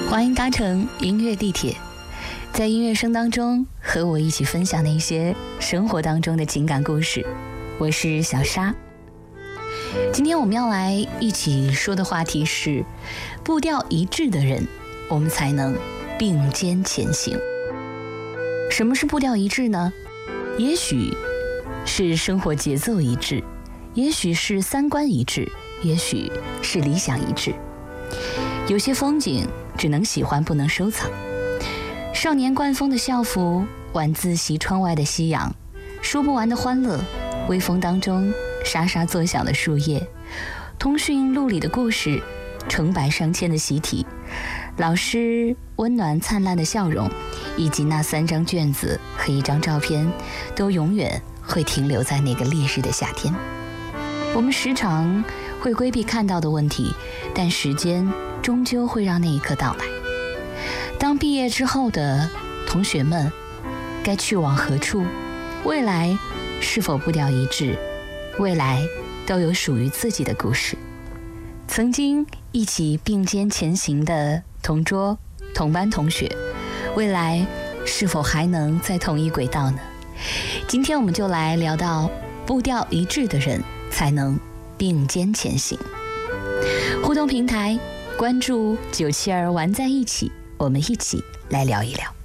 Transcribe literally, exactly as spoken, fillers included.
欢迎搭乘音乐地铁，在音乐声当中和我一起分享那些生活当中的情感故事。我是小沙。今天我们要来一起说的话题是步调一致的人，我们才能并肩前行。什么是步调一致呢？也许是生活节奏一致，也许是三观一致，也许是理想一致。有些风景只能喜欢不能收藏，少年惯风的校服，晚自习窗外的夕阳，说不完的欢乐，微风当中沙沙作响的树叶，通讯录里的故事，成百上千的习题，老师温暖灿烂的笑容，以及那三张卷子和一张照片，都永远会停留在那个烈日的夏天。我们时常会规避看到的问题，但时间终究会让那一刻到来。当毕业之后的同学们该去往何处？未来是否步调一致？未来都有属于自己的故事。曾经一起并肩前行的同桌同班同学，未来是否还能在同一轨道呢？今天我们就来聊到步调一致的人才能并肩前行。互动平台关注九七儿玩在一起，我们一起来聊一聊。